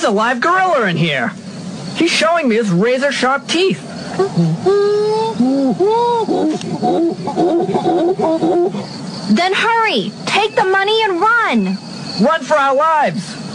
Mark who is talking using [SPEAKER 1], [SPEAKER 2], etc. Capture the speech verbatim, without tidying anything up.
[SPEAKER 1] a live gorilla in here. He's showing me his razor-sharp teeth.
[SPEAKER 2] Then hurry! Take the money and run!
[SPEAKER 1] Run for our lives!